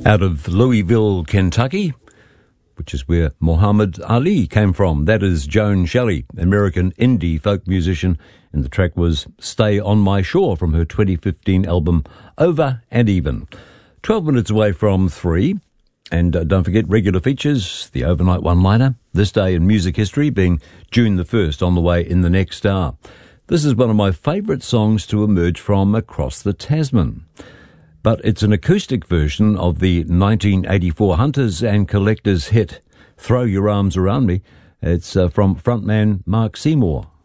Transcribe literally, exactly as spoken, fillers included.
Out of Louisville, Kentucky, which is where Muhammad Ali came from. That is Joan Shelley, American indie folk musician, and the track was Stay on My Shore from her twenty fifteen album Over and Even. twelve minutes away from three, and uh, don't forget regular features, the overnight one-liner, this day in music history being June the first on the way in the next hour. This is one of my favourite songs to emerge from across the Tasman. But it's an acoustic version of the nineteen eighty-four Hunters and Collectors hit, Throw Your Arms Around Me. It's uh, from frontman Mark Seymour.